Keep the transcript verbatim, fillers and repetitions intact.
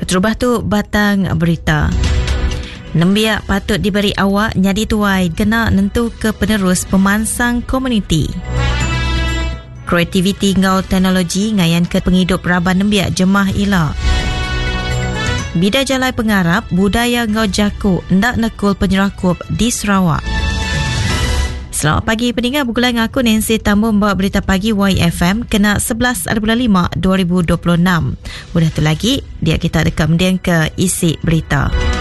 Terubah tu batang berita. Nembiak patut diberi awak nyadi tuai kena nentu ke penerus pemansang komuniti. Kreativiti ngau teknologi ngayan ke penghidup raban nembiak jemah ila. Bida jalai pengarap budaya ngau jaku ndak nekul penyerakup di Sarawak. Selamat pagi pendengar, bergulai dengan aku Nancy Tambun membawa berita pagi Y F M kena sebelas lima dua ribu dua puluh enam. Udah tu lagi dia kita dekat mendiang ke isi berita.